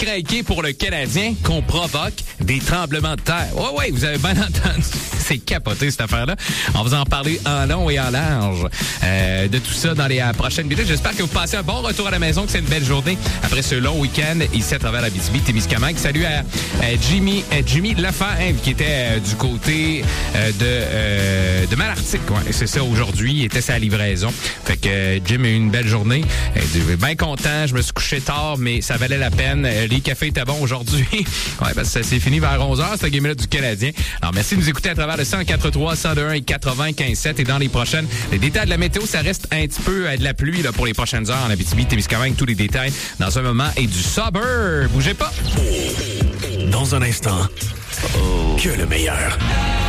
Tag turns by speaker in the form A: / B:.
A: craqué pour le Canadien qu'on provoque des tremblements de terre. Ouais, vous avez bien entendu. C'est capoté, cette affaire-là. On va en parler en long et en large de tout ça dans les prochaines minutes. J'espère que vous passez un bon retour à la maison, que c'est une belle journée après ce long week-end ici à travers la Abitibi-Témiscamingue. Salut à Jimmy Lafave qui était du côté de Malartic. Ouais, c'est ça, aujourd'hui. Il était sa livraison. Fait que Jim a eu une belle journée. Bien content. Je me suis couché tard, mais ça valait la peine. Les cafés étaient bons aujourd'hui. Ouais, parce que ça s'est fini vers 11h, cette game-là du Canadien. Alors, merci de nous écouter à travers le 104.3, 102.1 et 95.7. Et dans les prochaines, les détails de la météo, ça reste un petit peu de la pluie là, pour les prochaines heures en Abitibi-Témiscamingue. Tous les détails dans un moment. Et du suburb. Bougez pas.
B: Dans un instant, que le meilleur.